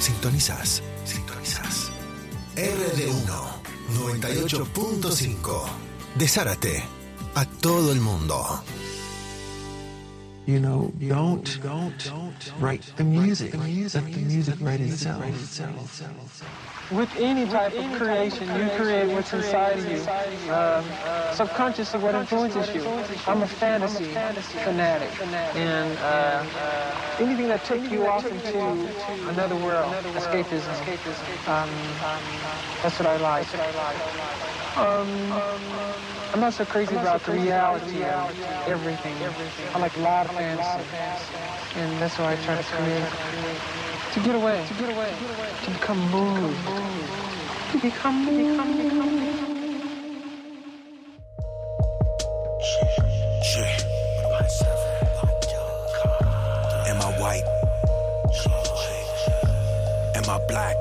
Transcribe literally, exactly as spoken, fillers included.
Sintonizás, sintonizás. R D uno, noventa y ocho punto cinco. De Zárate a todo el mundo. You know, don't, don't, don't write the music. Let the music write itself. With any type of creation, you create what's inside of you, um, subconsciously what influences you. I'm a fantasy fanatic, and uh, anything that took you off into another world, escapism, um, that's what I like. Um, I'm not so crazy about the reality of everything. I like a lot of fantasy, and that's why I try to create. To get away, to get away, to become moved, to become moved. Yeah. Am I white? Am I black?